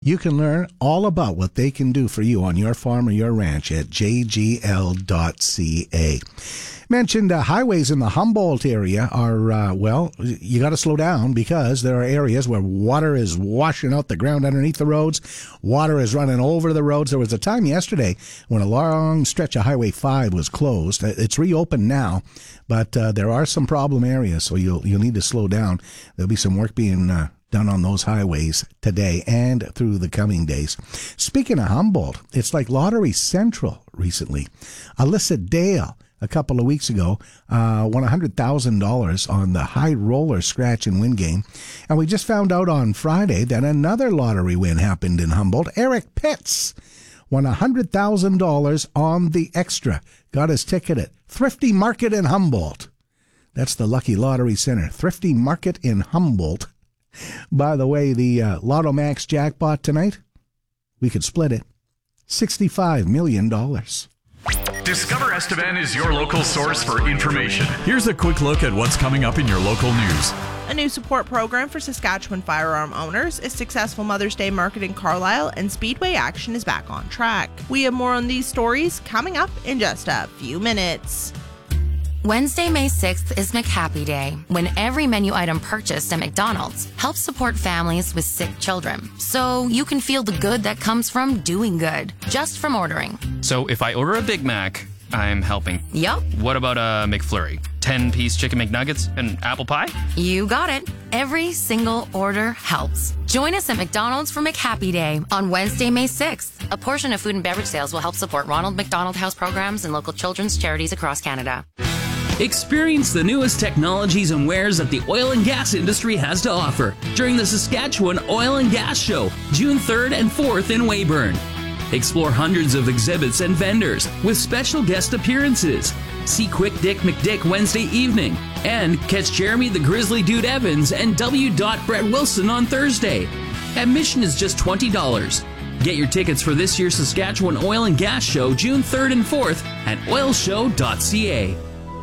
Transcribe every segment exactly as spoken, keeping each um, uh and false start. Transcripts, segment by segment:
You can learn all about what they can do for you on your farm or your ranch at j g l dot c a. Mentioned uh, highways in the Humboldt area are, uh, well, you got to slow down because there are areas where water is washing out the ground underneath the roads. Water is running over the roads. There was a time yesterday when a long stretch of Highway five was closed. It's reopened now, but uh, there are some problem areas, so you'll, you'll need to slow down. There'll be some work being uh, done on those highways today and through the coming days. Speaking of Humboldt, it's like Lottery Central recently. Alyssa Dale, a couple of weeks ago, uh, won one hundred thousand dollars on the high roller scratch and win game. And we just found out on Friday that another lottery win happened in Humboldt. Eric Pitts won one hundred thousand dollars on the extra. Got his ticket at Thrifty Market in Humboldt. That's the Lucky Lottery Center. Thrifty Market in Humboldt. By the way, the uh, Lotto Max jackpot tonight, we could split it. sixty-five million dollars. Discover Estevan is your local source for information. Here's a quick look at what's coming up in your local news. A new support program for Saskatchewan firearm owners, a successful Mother's Day market in Carlisle, and Speedway action is back on track. We have more on these stories coming up in just a few minutes. Wednesday, May sixth is McHappy Day, when every menu item purchased at McDonald's helps support families with sick children. So you can feel the good that comes from doing good, just from ordering. So if I order a Big Mac, I'm helping. Yup. What about a McFlurry? ten-piece chicken McNuggets and apple pie? You got it. Every single order helps. Join us at McDonald's for McHappy Day on Wednesday, May sixth. A portion of food and beverage sales will help support Ronald McDonald House programs and local children's charities across Canada. Experience the newest technologies and wares that the oil and gas industry has to offer during the Saskatchewan Oil and Gas Show, June third and fourth in Weyburn. Explore hundreds of exhibits and vendors with special guest appearances. See Quick Dick McDick Wednesday evening and catch Jeremy the Grizzly Dude Evans and W. Brett Wilson on Thursday. Admission is just twenty dollars. Get your tickets for this year's Saskatchewan Oil and Gas Show, June third and fourth at oil show dot c a.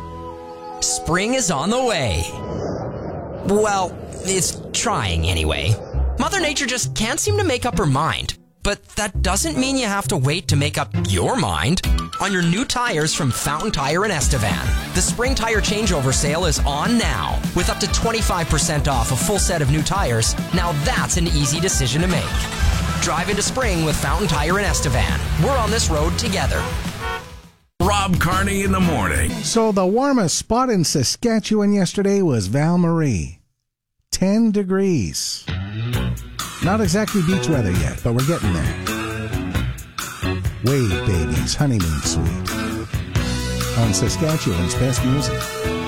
Spring is on the way. Well, it's trying anyway. Mother Nature just can't seem to make up her mind. But that doesn't mean you have to wait to make up your mind on your new tires from Fountain Tire in Estevan. The spring tire changeover sale is on now with up to twenty-five percent off a full set of new tires. Now that's an easy decision to make. Drive into spring with Fountain Tire in Estevan. We're on this road together. Rob Carney in the morning. So the warmest spot in Saskatchewan yesterday was Val Marie. ten degrees. Not exactly beach weather yet, but we're getting there. Wave Babies, Honeymoon Suite. On Saskatchewan's best music.